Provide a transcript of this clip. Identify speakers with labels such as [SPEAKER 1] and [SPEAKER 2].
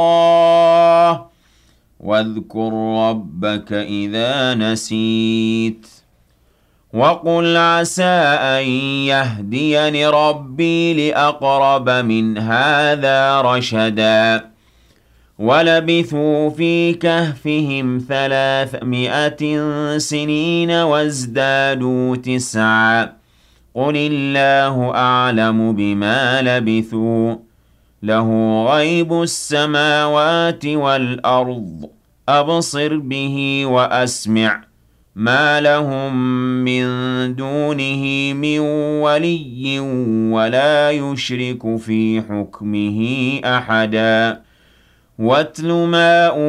[SPEAKER 1] الله واذكر ربك إذا نسيت وقل عسى أن يهديني ربي لأقرب من هذا رشدا ولبثوا في كهفهم 300 سنين وازدادوا 9 قل الله أعلم بما لبثوا له غيب السماوات والأرض أبصر به وأسمع ما لهم من دونه من ولي ولا يشرك في حكمه أحدا واتل ما